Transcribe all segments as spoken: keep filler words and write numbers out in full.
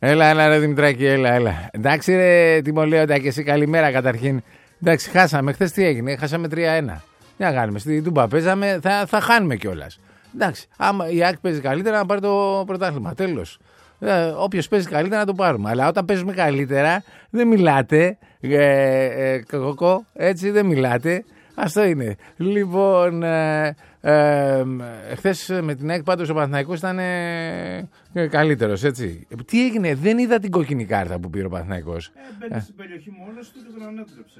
Έλα, έλα, ρε Δημητράκη, έλα, έλα. Εντάξει, ρε Τιμολέοντα, και εσύ καλημέρα καταρχήν. Εντάξει, χάσαμε. Χθες τι έγινε, χάσαμε τρία ένα. Τι να κάνουμε, στην Τούμπα παίζαμε, θα, θα χάνουμε κιόλας. Εντάξει, άμα η ΑΕΚ παίζει καλύτερα να πάρει το πρωτάθλημα. Τέλος. Ε, όποιος παίζει καλύτερα να το πάρουμε. Αλλά όταν παίζουμε καλύτερα, δεν μιλάτε. Ε, ε, κοκοκό, έτσι δεν μιλάτε. Αυτό είναι. Λοιπόν, ε, ε, χθες με την ΑΕΚ πάντως ο Παναθηναϊκός ήταν ε, καλύτερος, έτσι. Τι έγινε, δεν είδα την κόκκινη κάρτα που πήρε ο Παναθηναϊκός. Ε, μπαίνει ε. στην περιοχή μόνος του και τον ανέτρεψε.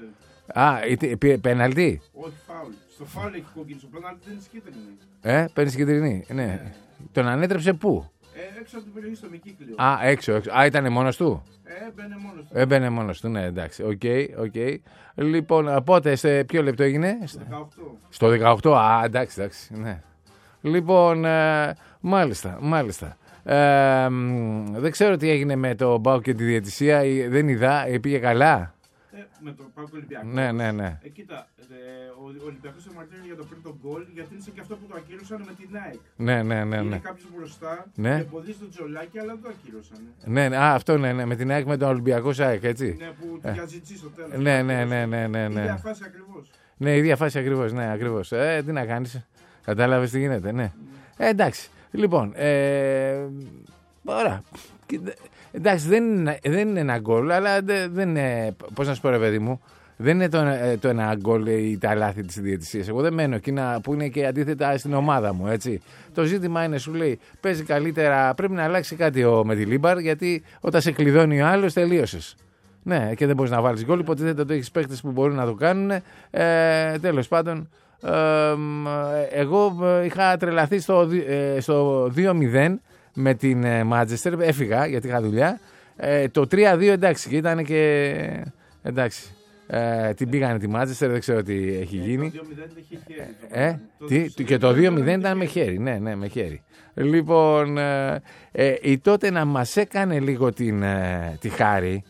Α, πήρε πέναλτι. Όχι, φάουλ. Στο φάουλ έχει κόκκινη, στο πέναλτι δεν είναι κίτρινη. Ε, παίρνει κίτρινη, ναι. ναι. Τον ανέτρεψε πού? Ε, έξω από την περιοχή στο Μικύκλιο. Α, έξω, έξω. Α, ήταν μόνος του. Έμπαινε μόνος του. Έμπαινε μόνος του, ναι, εντάξει. Οκ, okay, οκ. Okay. Λοιπόν, πότε, σε ποιο λεπτό έγινε? Στο δεκαοκτώ. Στο δεκαοκτώ, α, εντάξει, εντάξει, ναι. Λοιπόν, ε, μάλιστα, μάλιστα. Ε, δεν ξέρω τι έγινε με το ΠΑΟΚ και τη διαιτησία, δεν είδα, πήγε καλά. Ε, με το ΠΑΟΚ Ολυμπιακός. Ναι, ναι, ναι. Ε, κοίτα, ε, ο Ολυμπιακός εμαρτύρεται για το πρώτο γκολ, γιατί είναι και αυτό που το ακύρωσαν με την ΑΕΚ. Ναι, ναι, ναι. ναι. Είναι κάποιος μπροστά ναι. και εμποδίζει τον Τζολάκη, αλλά δεν το ακύρωσαν. Ναι, ναι, α, αυτό ναι, ναι, με την ΑΕΚ με τον Ολυμπιακό ΑΕΚ, έτσι. Ναι, που του γιαζιτζή στο τέλος. Ναι, ναι, ναι, ναι, ναι, ναι. Η ίδια φάση ακριβώς. Ναι, η ίδια φάση ακριβώς, ναι, ακριβώς. Ε, τι να κάνεις, κατάλαβες τι γίνεται, ναι. Ε, εντάξει, λοιπόν, ε, ωραία. Εντάξει, δεν είναι, δεν είναι ένα γκολ, αλλά δεν είναι, πώς να σου πω ρε παιδί μου, δεν είναι το, το ένα γκολ ή τα λάθη της διαιτησίας. Εγώ δεν μένω εκείνα που είναι και αντίθετα στην ομάδα μου, έτσι. Το ζήτημα είναι, σου λέει, παίζει καλύτερα, πρέπει να αλλάξει κάτι ο Μεντιλίμπαρ, γιατί όταν σε κλειδώνει ο άλλος τελείωσες. Ναι, και δεν μπορείς να βάλεις γκολ, υποτίθεται ότι έχεις παίκτες που μπορούν να το κάνουν. Ε, τέλος πάντων, ε, εγώ είχα τρελαθεί στο, ε, στο δύο μηδέν με την Μάντσεστερ, έφυγα γιατί είχα δουλειά. Ε, το τρία δύο εντάξει, και ήταν και εντάξει. Ε, την πήγανε τη Μάντσεστερ, δεν ξέρω τι έχει γίνει. Το δύο μηδέν είχε χέρι. Ε, τι, και το δύο μηδέν ήταν με χέρι, ναι, ναι, με χέρι. Λοιπόν, ε, ε, η τότε να μας έκανε λίγο την, ε, τη χάρη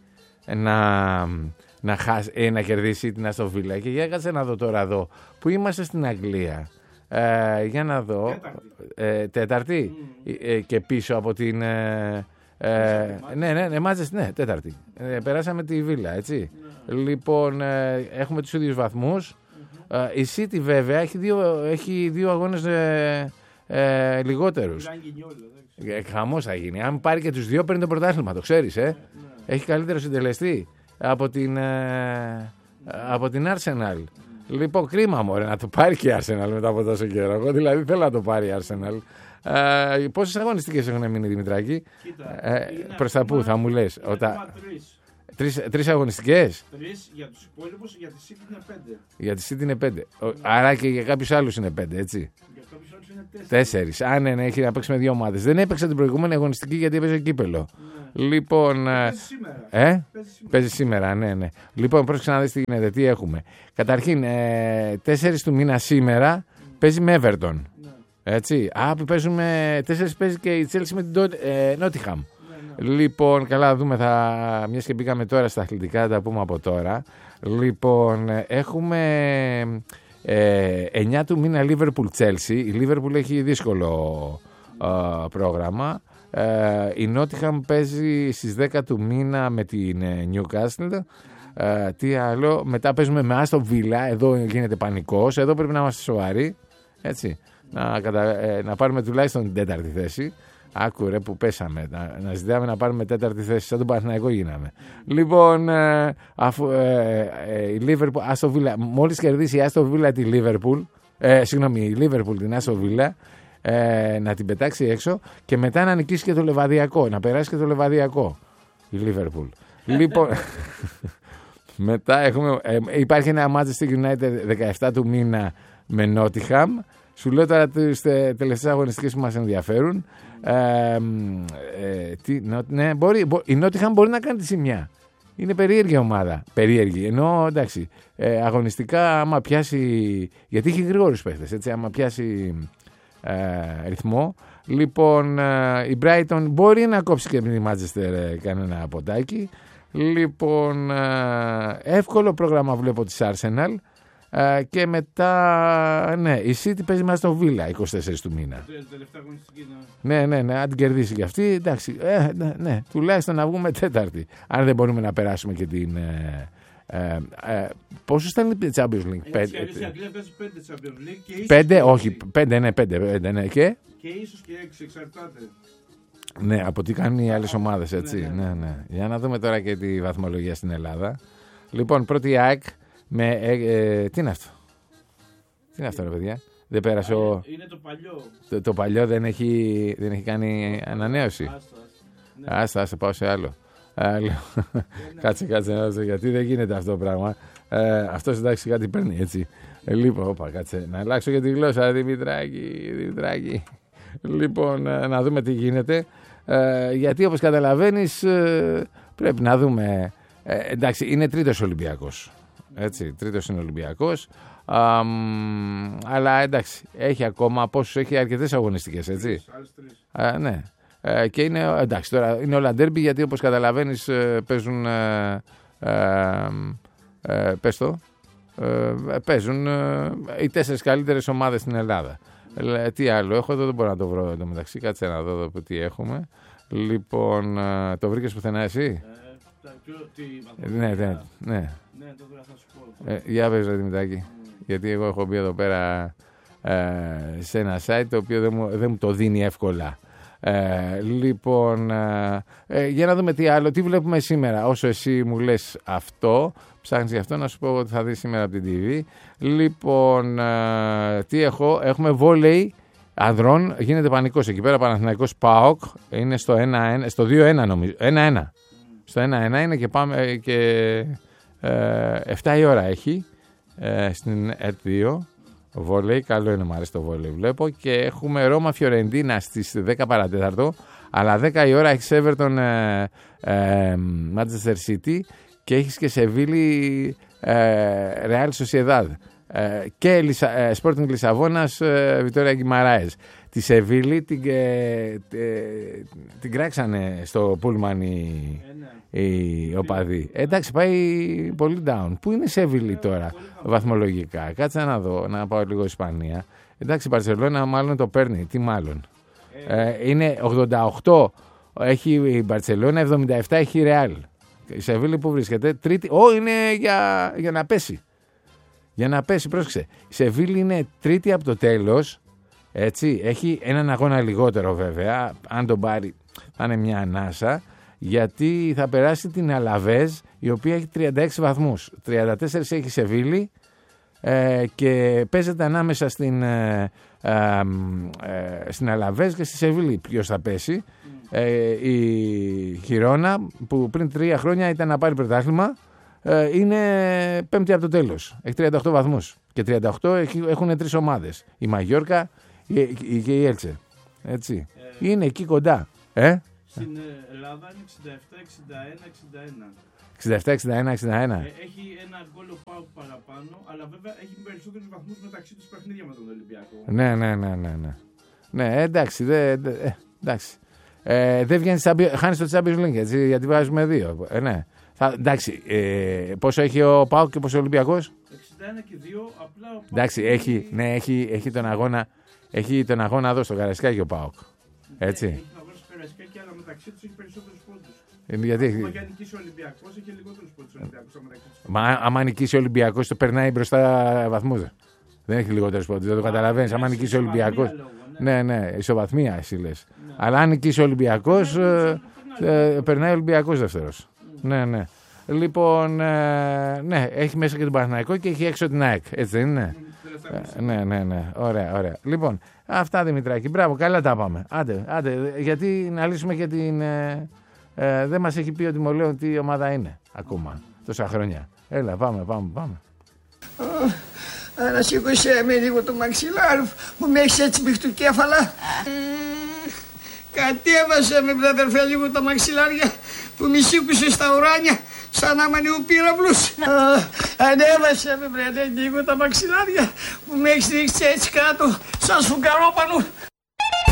να, να, χάσει, ε, να κερδίσει την Αστον Βίλα. Και για κάτσε να δω τώρα εδώ, που είμαστε στην Αγγλία. Ε, για να δω. Τέταρτη. Ε, τέταρτη mm. ε, και πίσω από την... Ε, Ε, ναι, ναι, ναι, μάζες, ναι, τέταρτη. Ε, περάσαμε τη Βίλα, έτσι. Ναι. Λοιπόν, ε, έχουμε τους ίδιους βαθμούς. Mm-hmm. Ε, η City βέβαια έχει δύο, έχει δύο αγώνες ε, ε, λιγότερους. Ε, χαμός θα γίνει. Αν πάρει και τους δύο, παίρνει το πρωτάθλημα, το ξέρεις, ε. Ναι, ναι. Έχει καλύτερο συντελεστή από την, ε, από την Arsenal. Mm. Λοιπόν, κρίμα μωρέ να το πάρει και η Arsenal μετά από τόσο καιρό. Εγώ δηλαδή θέλω να το πάρει η Arsenal. Uh, πόσες αγωνιστικές έχουν μείνει, Δημητράκη? Κοίτα, ε, προς τα πού θα μου λες? Οτα... Τρεις. Τρεις, τρεις αγωνιστικές. Τρεις για τους υπόλοιπους, για τη City είναι πέντε. Για τη City είναι πέντε. Ναι. Άρα και για κάποιους άλλους είναι πέντε, έτσι. Για κάποιους άλλους είναι τέσσερις. Τέσσερις. Α, ναι, ναι, έχει να παίξει με δύο ομάδες. Δεν έπαιξε την προηγούμενη αγωνιστική γιατί έπαιζε κύπελο. Ναι. Λοιπόν. Παίζει σήμερα. Ε? Παίζει σήμερα. Παίζει σήμερα, ναι, ναι. Λοιπόν, πρόσεξε να δεις τι γίνεται, τι έχουμε. Καταρχήν, ε, τέσσερις του μήνα σήμερα mm. παίζει με Everton. Έτσι. Α, που παίζουμε τέσσερις, παίζει και η Chelsea με την ε, Nottingham. Ναι, ναι. Λοιπόν, καλά, να δούμε. Θα... Μιας και μπήκαμε τώρα στα αθλητικά, τα πούμε από τώρα. Λοιπόν, έχουμε ε, εννιά του μήνα Liverpool-Chelsea. Η Liverpool έχει δύσκολο ε, πρόγραμμα. Ε, η Nottingham παίζει στις δέκα του μήνα με την Newcastle. Ε, τι άλλο. Μετά παίζουμε με Aston Villa. Εδώ γίνεται πανικός. Εδώ πρέπει να είμαστε σοβαροί. Έτσι. Να, κατα... ε, να πάρουμε τουλάχιστον την τέταρτη θέση. Άκου ρε που πέσαμε. Να, να ζητάμε να πάρουμε τέταρτη θέση. Σαν τον Παναθηναϊκό γίναμε. Λοιπόν, ε, αφού ε, ε, η Liverpool, Aston Villa, μόλις κερδίσει η Aston Villa τη Liverpool, ε, συγγνώμη, η Liverpool την Aston Villa, ε, να την πετάξει έξω και μετά να νικήσει και το Λεβαδιακό. Να περάσει και το Λεβαδιακό. Η Liverpool. Λοιπόν, μετά έχουμε, ε, υπάρχει ένα Manchester United δεκαεφτά του μήνα με Nottingham. Σου λέω τώρα τις τελευταίες αγωνιστικές που μας ενδιαφέρουν. Ε, ε, τι, ναι, μπορεί, μπο, η Nottingham μπορεί να κάνει τη ζημιά. Είναι περίεργη ομάδα. Περίεργη. Ενώ εντάξει, ε, αγωνιστικά άμα πιάσει. Γιατί έχει γρήγορους παίχτες. Έτσι, άμα πιάσει ε, ρυθμό. Λοιπόν, ε, η Brighton μπορεί να κόψει και με τη Manchester ε, κανένα ποτάκι. Λοιπόν, ε, εύκολο πρόγραμμα βλέπω της Arsenal. Ε, και μετά, ναι, η City παίζει μαζί στο Villa είκοσι τέσσερις του μήνα. Ναι, ναι, ναι, αν την κερδίσει και αυτή, εντάξει, ε, ναι, ναι, τουλάχιστον να βγούμε Τέταρτη. Αν δεν μπορούμε να περάσουμε και την... Ε, ε, ε, πόσο ήταν η Champions League? Πέντε. Η Αγγλία βγάζει πέντε Champions League. Και πέντε, όχι, πέντε, ναι, πέντε, πέντε, ναι, και... Και ίσως και έξι, εξαρτάται. Ναι, από τι κάνουν οι άλλες ομάδες, έτσι. Ναι, ναι. Ναι, ναι. Για να δούμε τώρα και τη βαθμολογία στην Ελλάδα. Λοιπόν, πρώτη η ΑΕΚ με... Ε, ε, τι είναι αυτό? Τι είναι αυτό, ρε παιδιά? Δεν πέρασε ο... Είναι το παλιό. Το, το παλιό δεν έχει, δεν έχει κάνει ανανέωση. Άστα, ναι. Άστα, άστα, πάω σε άλλο. άλλο. κάτσε, κάτσε, κάτσε, γιατί δεν γίνεται αυτό το πράγμα. Ε, αυτός εντάξει κάτι παίρνει, έτσι. Ε, λοιπόν, όπα, κάτσε, να αλλάξω και τη γλώσσα, Δημητράκη, Δημητράκη. Λοιπόν, να δούμε τι γίνεται. Ε, γιατί όπως καταλαβαίνεις ε, πρέπει να δούμε. Ε, εντάξει, είναι τρίτος Ολυμπιακός. Έτσι, τρίτος είναι Ολυμπιακός. Α, αλλά εντάξει, έχει ακόμα πόσους, έχει αρκετές αγωνιστικές, έτσι. Α, ναι. Ε, και είναι, εντάξει, τώρα είναι όλα ντέρμπι γιατί όπως καταλαβαίνεις ε, παίζουν. Ε, ε, ε, πες το, ε, παίζουν ε, οι τέσσερις καλύτερες ομάδες στην Ελλάδα. Ε, τι άλλο έχω εδώ, δεν μπορώ να το βρω εδώ μεταξύ. Κάτσε να δω εδώ τι έχουμε. Λοιπόν, ε, το βρήκες πουθενά εσύ? Ε, ναι, ναι, ναι. Ναι, το θα σου πω. Ε, για πες ρε Δημητράκη. Mm. Γιατί εγώ έχω μπει εδώ πέρα ε, σε ένα site το οποίο δεν μου, δεν μου το δίνει εύκολα. Ε, λοιπόν, ε, ε, για να δούμε τι άλλο, τι βλέπουμε σήμερα. Όσο εσύ μου λες αυτό, ψάχνεις γι' αυτό, να σου πω ότι θα δεις σήμερα από την τι βι. Λοιπόν, ε, τι έχω, έχουμε βόλεϊ ανδρών, γίνεται πανικός εκεί πέρα, Παναθηναϊκός ΠΑΟΚ, είναι στο, ένα ένα, στο δύο ένα νομίζω, ένα ένα. Mm. Στο ένα ένα είναι και πάμε και ε, επτά η ώρα έχει ε, στην ΕΡΤ δύο. Βόλεϊ, καλό είναι, μου αρέσει το βόλεϊ, βλέπω. Και έχουμε Ρώμα Φιωρεντίνα στις δέκα παρατέταρτο, αλλά δέκα η ώρα έχεις Everton ε, ε, Manchester City και έχεις και Σεβίλη ε, Real Sociedad ε, και Λισα, ε, Sporting Λισαβόνας ε, Βιτόρια Γκιμαράες. Τη Σεβίλη την, ε, ε, την κράξανε στο Πούλμαν οι, οι οπαδοί. Ε, εντάξει, πάει πολύ down. Πού είναι η Σεβίλη τώρα βαθμολογικά? Κάτσε να δω, να πάω λίγο Ισπανία. Εντάξει, η Μπαρσελόνα μάλλον το παίρνει. Τι μάλλον? Ε, είναι ογδόντα οκτώ έχει η Μπαρσελόνα, εβδομήντα επτά έχει η Ρεάλ. Η Σεβίλη που βρίσκεται? Τρίτη. Ω, είναι για, για να πέσει. Για να πέσει, πρόσεξε. Η Σεβίλη είναι τρίτη από το τέλος. Έτσι, έχει έναν αγώνα λιγότερο βέβαια. Αν τον πάρει θα είναι μια ανάσα. Γιατί θα περάσει την Αλαβέζ, η οποία έχει τριάντα έξι βαθμούς. τριάντα τέσσερα έχει η Σεβίλη ε, και παίζεται ανάμεσα στην, ε, ε, ε, στην Αλαβέζ και στη Σεβίλη. Ποιος θα πέσει? Mm. Ε, η Χιρόνα που πριν τρία χρόνια ήταν να πάρει πρωτάθλημα ε, είναι πέμπτη από το τέλος. Έχει τριάντα οκτώ βαθμούς. Και τριάντα οκτώ έχουν τρεις ομάδες. Η Μαγιόρκα και η Έλτσε. Έτσι. Ε, είναι εκεί κοντά. Ε? Στην Ελλάδα είναι εξήντα επτά εξήντα ένα εξήντα ένα. εξήντα επτά εξήντα ένα εξήντα ένα. Ε, έχει ένα γκολ ο ΠΑΟΚ παραπάνω, αλλά βέβαια έχει περισσότερους βαθμούς μεταξύ τους παιχνίδια με τον Ολυμπιακό. Ναι, ναι, ναι, ναι. Ναι, ναι εντάξει. Δε, δε, ε, εντάξει. Ε, δεν βγαίνει, χάνει το Champions League, έτσι, γιατί βάζουμε δύο. Ε, ναι. Θα, εντάξει. Ε, πόσο έχει ο ΠΑΟΚ και πόσο ο Ολυμπιακός? εξήντα ένα και δύο. Απλά ο ΠΑΟΚ. Εντάξει, έχει, ναι, έχει, έχει τον αγώνα. Έχει τον αγώνα εδώ στο Καραϊσκάκι ο ΠΑΟΚ. Έτσι. Έχει τον αγώνα στο Καραϊσκάκι, αλλά μεταξύ τους έχει περισσότερους πόντους. Είναι γιατί... Ακόμα και αν νικήσει ο Ολυμπιακός, έχει λιγότερους πόντους ο Ολυμπιακός. Μα άμα νικήσει ο Ολυμπιακός, το περνάει μπροστά βαθμούς. Δεν έχει λιγότερους πόντους, δεν το καταλαβαίνεις. Άμα νικήσει ο Ολυμπιακός. Ναι, ναι, ισοβαθμία εσύ λες. Ναι. Αλλά αν νικήσει ο Ολυμπιακός, ε, ε, περνάει ο Ολυμπιακός δεύτερος. Ναι, ναι. Λοιπόν, ε, ναι, έχει μέσα και τον Παναθηναϊκό και έχει έξω την ΑΕΚ. Έτσι δεν είναι? Ε, ναι, ναι, ναι. Ωραία, ωραία. Λοιπόν, αυτά Δημητράκη. Μπράβο, καλά τα πάμε. Άντε, άντε, γιατί να λύσουμε και την. Ε, ε, δεν μας έχει πει ο Τιμολέων τι ομάδα είναι ακόμα τόσα χρόνια. Έλα, πάμε, πάμε, πάμε. Ανασήκωσε με λίγο το μαξιλάρι που με έχεις έτσι μπιχτουκέφαλα. Κατέβασε με βραδερφέ λίγο τα μαξιλάρια που με σήκωσε στα ουράνια σαν να μανιού πύραυλους. Ανέβασε με βραδερφέ λίγο τα μαξιλάρια που με έχεις ρίξει έτσι κάτω σαν σφουγγαρόπανο.